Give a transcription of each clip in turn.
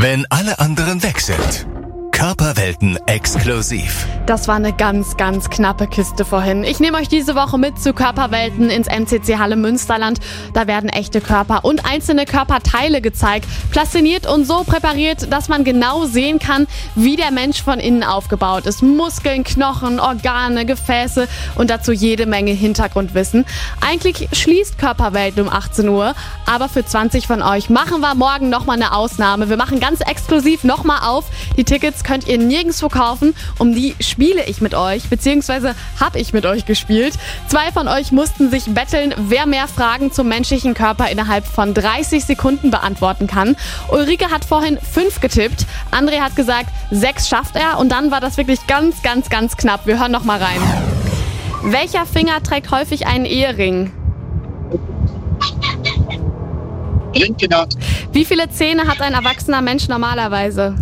Wenn alle anderen weg sind. Körperwelten exklusiv. Das war eine ganz, ganz knappe Kiste vorhin. Ich nehme euch diese Woche mit zu Körperwelten ins MCC Halle Münsterland. Da werden echte Körper und einzelne Körperteile gezeigt, plastiniert und so präpariert, dass man genau sehen kann, wie der Mensch von innen aufgebaut ist. Muskeln, Knochen, Organe, Gefäße und dazu jede Menge Hintergrundwissen. Eigentlich schließt Körperwelten um 18 Uhr, aber für 20 von euch machen wir morgen nochmal eine Ausnahme. Wir machen ganz exklusiv nochmal auf. Die Tickets könnt ihr nirgendwo kaufen. Um die spiele ich mit euch, beziehungsweise habe ich mit euch gespielt. 2 von euch mussten sich betteln, wer mehr Fragen zum menschlichen Körper innerhalb von 30 Sekunden beantworten kann. Ulrike hat vorhin 5 getippt, André hat gesagt, 6 schafft er und dann war das wirklich ganz, ganz, ganz knapp. Wir hören noch mal rein. Welcher Finger trägt häufig einen Ehering? Ringfinger. Wie viele Zähne hat ein erwachsener Mensch normalerweise?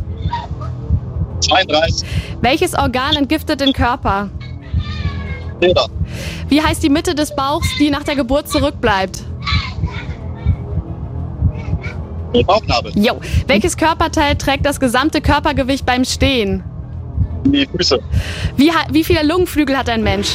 32. Welches Organ entgiftet den Körper? Leber. Wie heißt die Mitte des Bauchs, die nach der Geburt zurückbleibt? Bauchnabel. Jo. Welches Körperteil trägt das gesamte Körpergewicht beim Stehen? Die Füße. Wie viele Lungenflügel hat ein Mensch?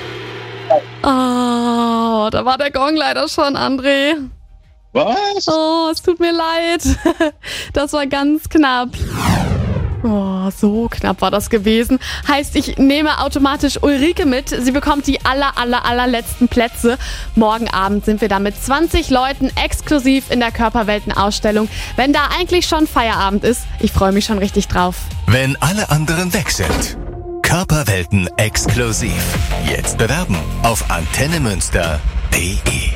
Oh, da war der Gong leider schon, André. Was? Oh, es tut mir leid. Das war ganz knapp. Oh, so knapp war das gewesen. Heißt, ich nehme automatisch Ulrike mit. Sie bekommt die allerletzten Plätze. Morgen Abend sind wir da mit 20 Leuten exklusiv in der Körperwelten-Ausstellung. Wenn da eigentlich schon Feierabend ist, ich freue mich schon richtig drauf. Wenn alle anderen weg sind. Körperwelten exklusiv. Jetzt bewerben auf antennemünster.de.